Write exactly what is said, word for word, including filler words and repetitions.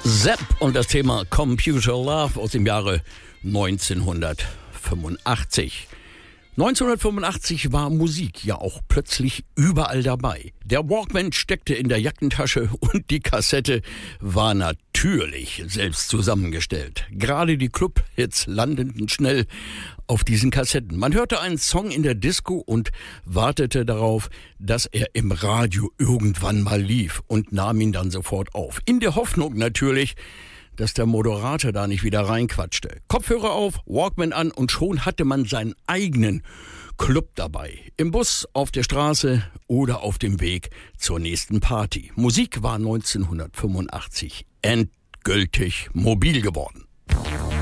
Zapp und das Thema Computer Love aus dem Jahre neunzehnhundertfünfundachtzig. neunzehnhundertfünfundachtzig war Musik ja auch plötzlich überall dabei. Der Walkman steckte in der Jackentasche und die Kassette war natürlich selbst zusammengestellt. Gerade die Club-Hits landeten schnell auf diesen Kassetten. Man hörte einen Song in der Disco und wartete darauf, dass er im Radio irgendwann mal lief und nahm ihn dann sofort auf. In der Hoffnung natürlich, dass der Moderator da nicht wieder reinquatschte. Kopfhörer auf, Walkman an und schon hatte man seinen eigenen Club dabei. Im Bus, auf der Straße oder auf dem Weg zur nächsten Party. Musik war neunzehnhundertfünfundachtzig endgültig mobil geworden.